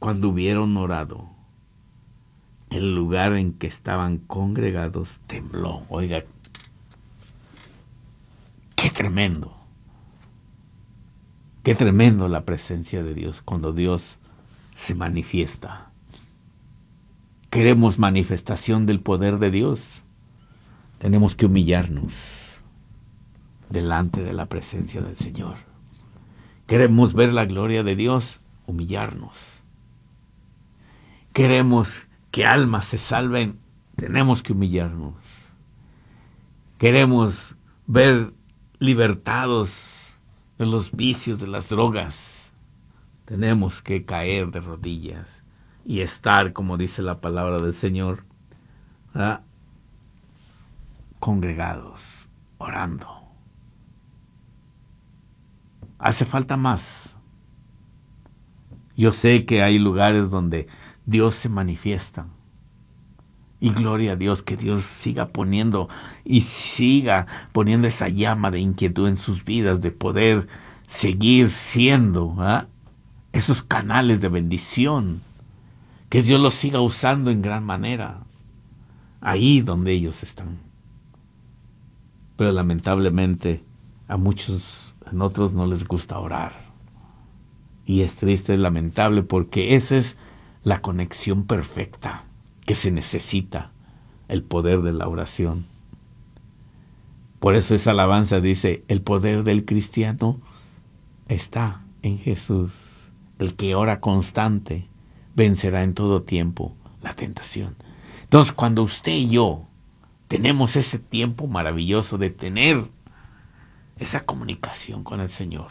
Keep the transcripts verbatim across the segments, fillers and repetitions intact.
cuando hubieron orado, el lugar en que estaban congregados tembló. Oiga, qué tremendo. Qué tremendo la presencia de Dios cuando Dios se manifiesta. Queremos manifestación del poder de Dios. Tenemos que humillarnos delante de la presencia del Señor. Queremos ver la gloria de Dios, humillarnos. Queremos que almas se salven, tenemos que humillarnos. Queremos ver libertados de los vicios, de las drogas, tenemos que caer de rodillas y estar, como dice la palabra del Señor, ¿verdad?, congregados, orando. Hace falta más. Yo sé que hay lugares donde Dios se manifiesta. Y gloria a Dios, que Dios siga poniendo y siga poniendo esa llama de inquietud en sus vidas, de poder seguir siendo ¿eh? esos canales de bendición. Que Dios los siga usando en gran manera, ahí donde ellos están. Pero lamentablemente a muchos, a otros no les gusta orar. Y es triste, es lamentable, porque esa es la conexión perfecta que se necesita, el poder de la oración. Por eso esa alabanza dice, el poder del cristiano está en Jesús. El que ora constante vencerá en todo tiempo la tentación. Entonces, cuando usted y yo tenemos ese tiempo maravilloso de tener esa comunicación con el Señor,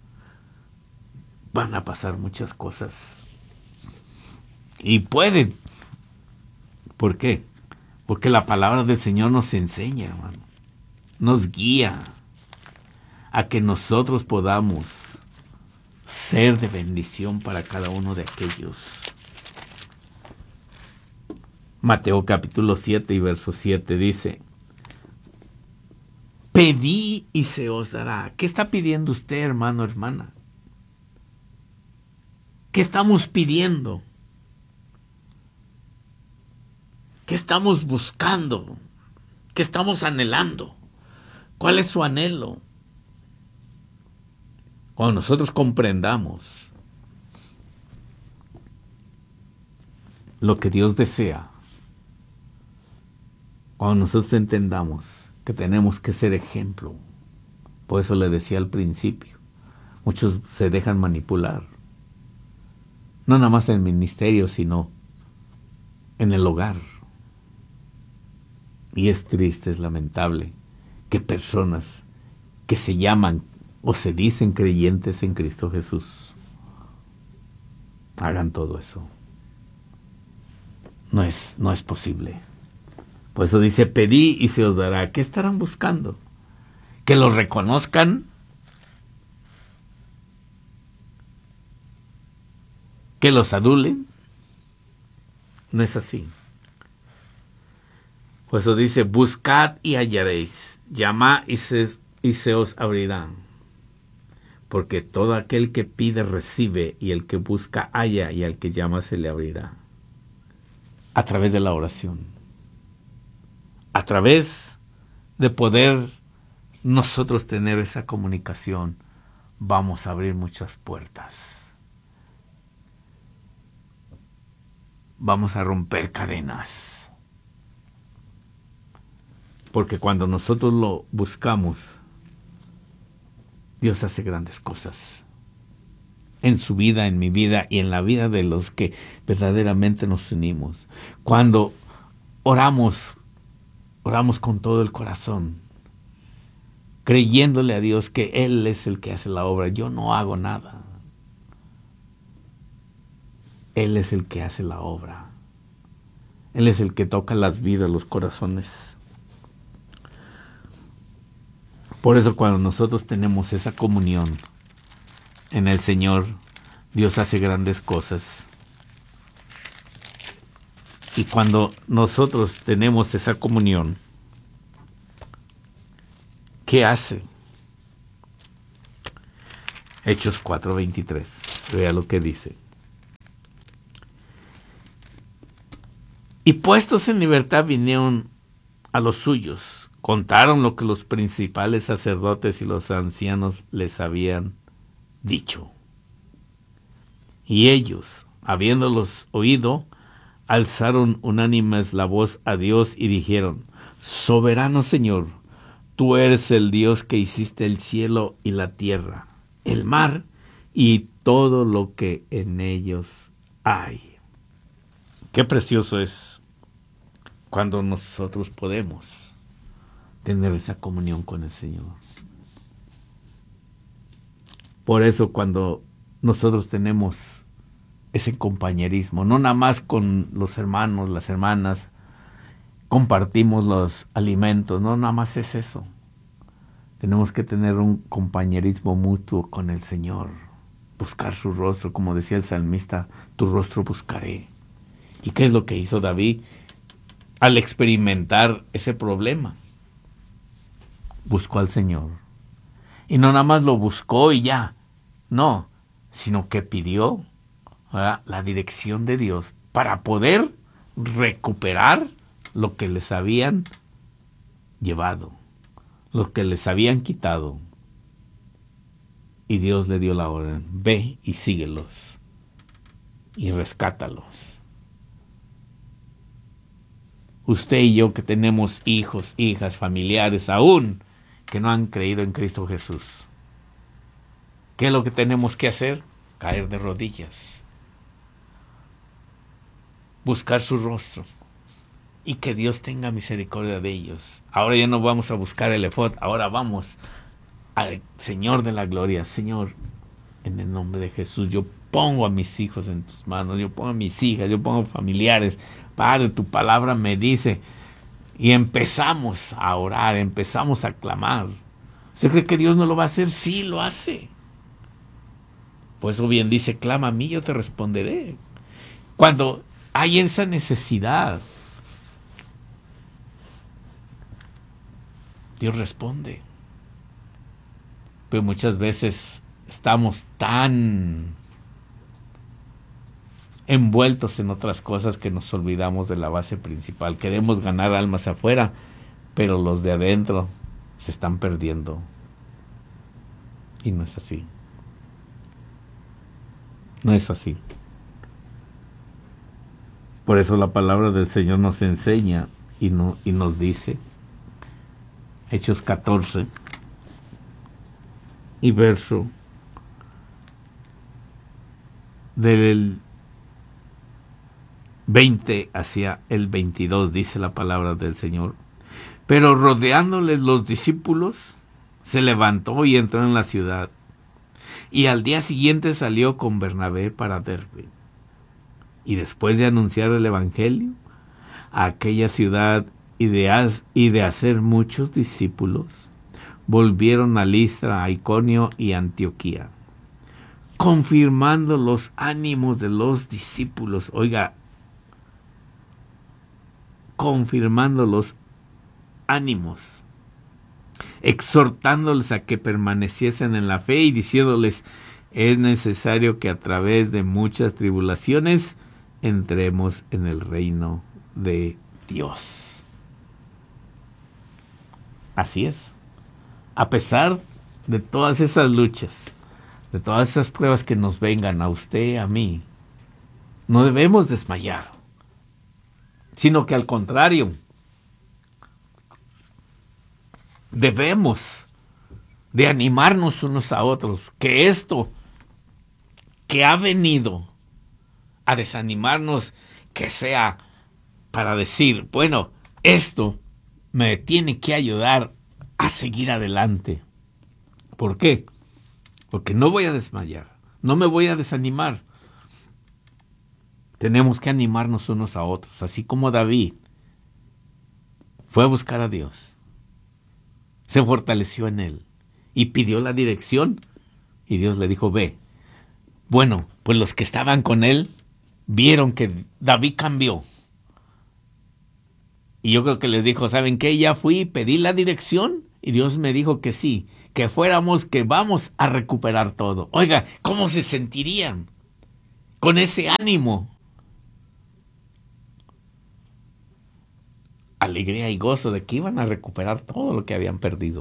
van a pasar muchas cosas. Y pueden. ¿Por qué? Porque la palabra del Señor nos enseña, hermano. Nos guía a que nosotros podamos ser de bendición para cada uno de aquellos. Mateo capítulo siete y verso siete dice, pedí y se os dará. ¿Qué está pidiendo usted, hermano, hermana? ¿Qué estamos pidiendo? ¿Qué estamos buscando? ¿Qué estamos anhelando? ¿Cuál es su anhelo? Cuando nosotros comprendamos lo que Dios desea, cuando nosotros entendamos que tenemos que ser ejemplo, por eso le decía al principio, muchos se dejan manipular, no nada más en el ministerio, sino en el hogar. Y es triste, es lamentable que personas que se llaman o se dicen creyentes en Cristo Jesús hagan todo eso. No es, no es posible. Por eso dice, pedí y se os dará. ¿Qué estarán buscando? ¿Que los reconozcan? ¿Que los adulen? No es así. Por eso dice, buscad y hallaréis, llamad y se, y se os abrirá. Porque todo aquel que pide recibe, y el que busca halla, y al que llama se le abrirá. A través de la oración. A través de poder nosotros tener esa comunicación, vamos a abrir muchas puertas. Vamos a romper cadenas. Porque cuando nosotros lo buscamos, Dios hace grandes cosas. En su vida, en mi vida y en la vida de los que verdaderamente nos unimos. Cuando oramos, oramos con todo el corazón, creyéndole a Dios que Él es el que hace la obra. Yo no hago nada. Él es el que hace la obra. Él es el que toca las vidas, los corazones. Por eso cuando nosotros tenemos esa comunión en el Señor, Dios hace grandes cosas. Y cuando nosotros tenemos esa comunión, ¿qué hace? Hechos cuatro veintitrés. Vea lo que dice. Y puestos en libertad vinieron a los suyos, contaron lo que los principales sacerdotes y los ancianos les habían dicho. Y ellos, habiéndolos oído, alzaron unánimes la voz a Dios y dijeron: Soberano Señor, tú eres el Dios que hiciste el cielo y la tierra, el mar y todo lo que en ellos hay. Qué precioso es cuando nosotros podemos tener esa comunión con el Señor. Por eso cuando nosotros tenemos ese compañerismo, no nada más con los hermanos, las hermanas, compartimos los alimentos, no nada más es eso. Tenemos que tener un compañerismo mutuo con el Señor, buscar su rostro, como decía el salmista, tu rostro buscaré. ¿Y qué es lo que hizo David al experimentar ese problema? Buscó al Señor. Y no nada más lo buscó y ya, no, sino que pidió, ¿verdad?, la dirección de Dios para poder recuperar lo que les habían llevado, lo que les habían quitado. Y Dios le dio la orden: ve y síguelos y rescátalos. Usted y yo que tenemos hijos, hijas, familiares aún que no han creído en Cristo Jesús, ¿qué es lo que tenemos que hacer? Caer de rodillas, buscar su rostro y que Dios tenga misericordia de ellos. Ahora ya no vamos a buscar el efod, ahora vamos al Señor de la gloria. Señor, en el nombre de Jesús, yo pongo a mis hijos en tus manos, yo pongo a mis hijas, yo pongo familiares. Padre, tu palabra me dice, y empezamos a orar, empezamos a clamar. ¿Usted cree que Dios no lo va a hacer? Sí, lo hace. Por eso bien dice, clama a mí, yo te responderé. Cuando hay esa necesidad, Dios responde. Pero muchas veces estamos tan envueltos en otras cosas que nos olvidamos de la base principal. Queremos ganar almas afuera, pero los de adentro se están perdiendo. Y no es así. No es así. Por eso la palabra del Señor nos enseña y, no, y nos dice, Hechos catorce y verso del veinte hacia el veintidós, dice la palabra del Señor. Pero rodeándoles los discípulos, se levantó y entró en la ciudad, y al día siguiente salió con Bernabé para Derbe. Y después de anunciar el evangelio a aquella ciudad y de, y de hacer muchos discípulos, volvieron a Listra, a Iconio y Antioquía, confirmando los ánimos de los discípulos. Oiga, confirmando los ánimos, exhortándoles a que permaneciesen en la fe y diciéndoles: es necesario que a través de muchas tribulaciones entremos en el reino de Dios. Así es. A pesar de todas esas luchas, de todas esas pruebas que nos vengan a usted, a mí, no debemos desmayar, sino que al contrario, debemos de animarnos unos a otros, que esto que ha venido a desanimarnos, que sea para decir, bueno, esto me tiene que ayudar a seguir adelante. ¿Por qué? Porque no voy a desmayar, no me voy a desanimar. Tenemos que animarnos unos a otros, así como David fue a buscar a Dios, se fortaleció en él y pidió la dirección, y Dios le dijo: ve. Bueno, pues los que estaban con él vieron que David cambió, y yo creo que les dijo: ¿saben qué? Ya fui, pedí la dirección y Dios me dijo que sí, que fuéramos, que vamos a recuperar todo. Oiga, ¿cómo se sentirían con ese ánimo? alegría y gozo de que iban a recuperar todo lo que habían perdido.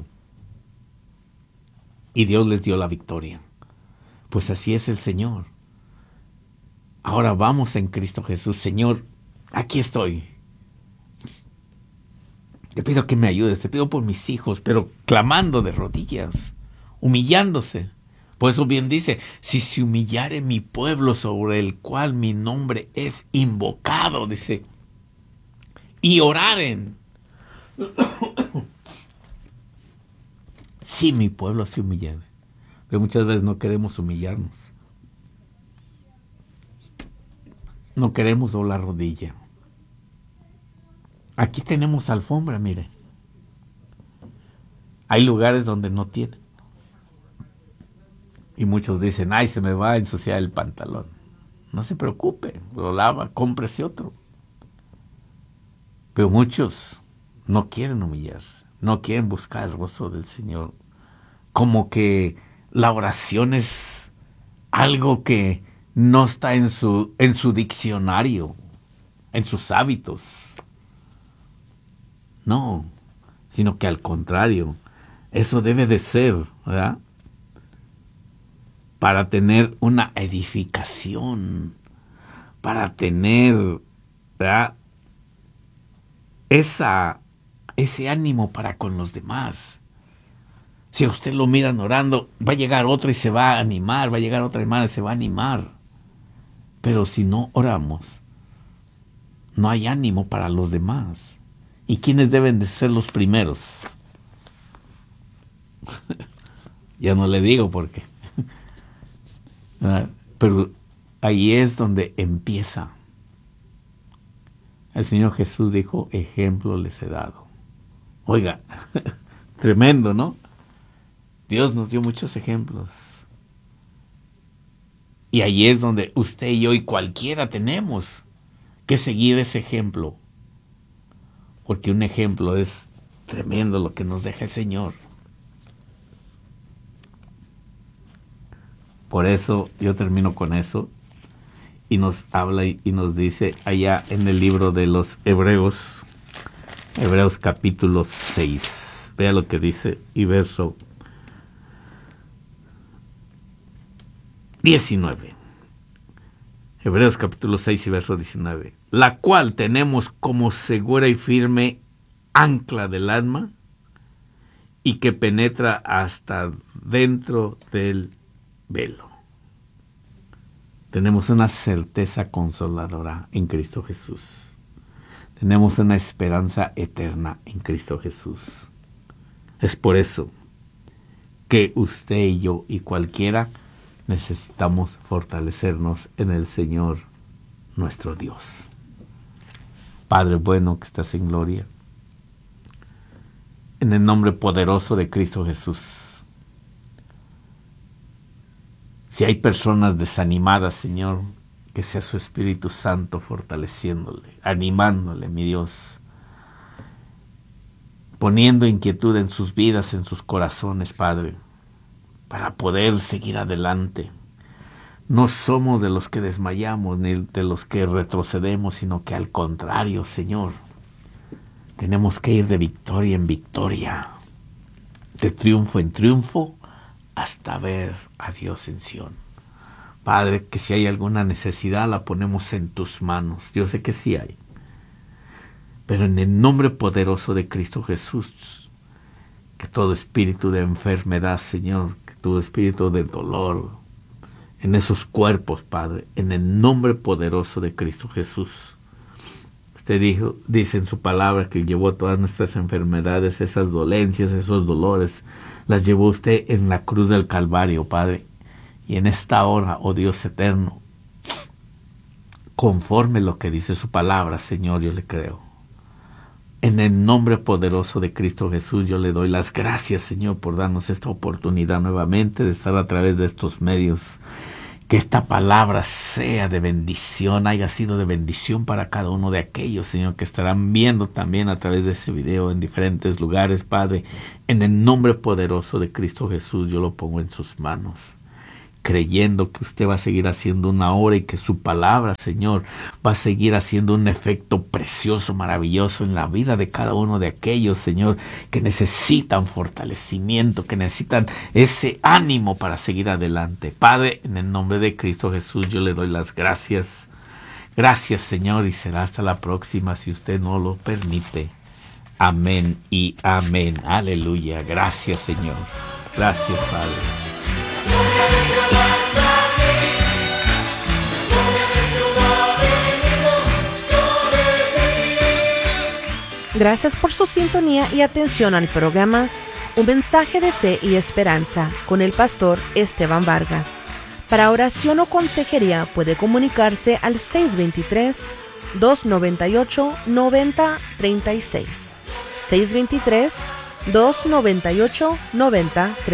Y Dios les dio la victoria. Pues así es el Señor. Ahora vamos en Cristo Jesús. Señor, aquí estoy. Te pido que me ayudes, te pido por mis hijos, pero clamando de rodillas, humillándose. Por eso bien dice, si se humillare mi pueblo sobre el cual mi nombre es invocado, dice, y oraren. Si mi pueblo se humillare. Pero muchas veces no queremos humillarnos. No queremos doblar rodilla. Aquí tenemos alfombra, mire. Hay lugares donde no tienen. Y muchos dicen, ay, se me va a ensuciar el pantalón. No se preocupe, lo lava, cómprese otro. Pero muchos no quieren humillarse, no quieren buscar el rostro del Señor. Como que la oración es algo que no está en su, en su diccionario, en sus hábitos. No, sino que al contrario, eso debe de ser, ¿verdad? Para tener una edificación, para tener, ¿verdad?, esa, ese ánimo para con los demás. Si a usted lo miran orando, va a llegar otro y se va a animar, va a llegar otra hermana y se va a animar. Pero si no oramos, no hay ánimo para los demás. ¿Y quiénes deben de ser los primeros? Ya no le digo por qué. Pero ahí es donde empieza. El Señor Jesús dijo, ejemplo les he dado. Oiga, tremendo, ¿no? Dios nos dio muchos ejemplos. Y ahí es donde usted y yo y cualquiera tenemos que seguir ese ejemplo. Porque un ejemplo es tremendo lo que nos deja el Señor. Por eso yo termino con eso. Y nos habla y nos dice allá en el libro de los Hebreos, Hebreos capítulo seis. Vea lo que dice y verso diecinueve. Hebreos capítulo seis y verso diecinueve. La cual tenemos como segura y firme ancla del alma y que penetra hasta dentro del velo. Tenemos una certeza consoladora en Cristo Jesús. Tenemos una esperanza eterna en Cristo Jesús. Es por eso que usted y yo y cualquiera necesitamos fortalecernos en el Señor nuestro Dios. Padre bueno que estás en gloria, en el nombre poderoso de Cristo Jesús. Si hay personas desanimadas, Señor, que sea su Espíritu Santo fortaleciéndole, animándole, mi Dios, poniendo inquietud en sus vidas, en sus corazones, Padre, para poder seguir adelante. No somos de los que desmayamos ni de los que retrocedemos, sino que al contrario, Señor, tenemos que ir de victoria en victoria, de triunfo en triunfo, hasta ver a Dios en Sión. Padre, que si hay alguna necesidad la ponemos en tus manos. Yo sé que sí hay. Pero en el nombre poderoso de Cristo Jesús, que todo espíritu de enfermedad, Señor, que todo espíritu de dolor en esos cuerpos, Padre, en el nombre poderoso de Cristo Jesús. Usted dijo, dice en su palabra que llevó todas nuestras enfermedades, esas dolencias, esos dolores, las llevó usted en la cruz del Calvario, Padre. Y en esta hora, oh Dios eterno, conforme lo que dice su palabra, Señor, yo le creo. En el nombre poderoso de Cristo Jesús, yo le doy las gracias, Señor, por darnos esta oportunidad nuevamente de estar a través de estos medios. Que esta palabra sea de bendición, haya sido de bendición para cada uno de aquellos, Señor, que estarán viendo también a través de ese video en diferentes lugares, Padre. En el nombre poderoso de Cristo Jesús, yo lo pongo en sus manos. creyendo que usted va a seguir haciendo una obra y que su palabra, Señor, va a seguir haciendo un efecto precioso, maravilloso en la vida de cada uno de aquellos, Señor, que necesitan fortalecimiento, que necesitan ese ánimo para seguir adelante. Padre, en el nombre de Cristo Jesús, yo le doy las gracias. Gracias, Señor, y será hasta la próxima si usted no lo permite. Amén y amén. Aleluya. Gracias, Señor. Gracias, Padre. Gracias por su sintonía y atención al programa Un mensaje de fe y esperanza con el pastor Esteban Vargas. Para oración o consejería puede comunicarse al seis dos tres, dos nueve ocho, nueve cero tres seis. seis dos tres, dos nueve ocho, nueve cero tres seis.